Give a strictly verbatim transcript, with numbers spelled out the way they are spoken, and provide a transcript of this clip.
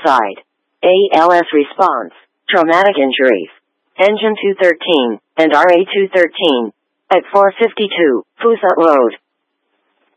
outside. A L S response, traumatic injuries. Engine two thirteen, and R A two thirteen. At four fifty-two, Fusat Road.